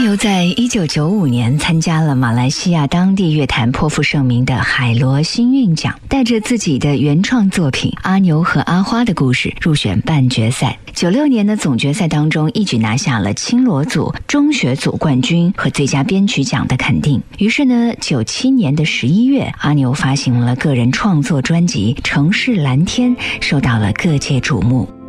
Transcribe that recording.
牛在1995年参加了马来西亚当地乐坛颇负盛名的海螺星韵奖，带着自己的原创作品《阿牛和阿花的故事》入选半决赛。96年的总决赛当中，一举拿下了青罗组、中学组冠军和最佳编曲奖的肯定。于是呢，97年的11月，阿牛发行了个人创作专辑《城市蓝天》，受到了各界瞩目。